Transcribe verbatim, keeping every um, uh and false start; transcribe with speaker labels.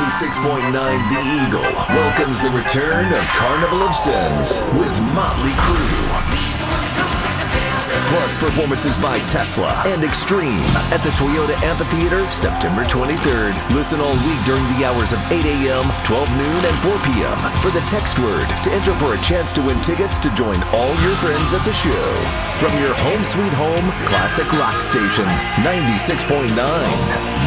Speaker 1: ninety-six point nine The Eagle welcomes the return of Carnival of Sins with Motley Crue. Plus performances by Tesla and Extreme at the Toyota Amphitheater September twenty-third. Listen all week during the hours of eight a m, twelve noon, and four p m for the text word to enter for a chance to win tickets to join all your friends at the show. From your home sweet home classic rock station, ninety-six point nine